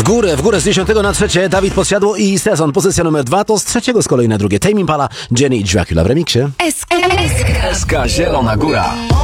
W górę z 10 na 3. Dawid Podsiadło i Sezon. Pozycja numer 2 to z 3 z kolei na drugie. Tame Impala, Jenny i Dracula w remiksie. SK Zielona Góra.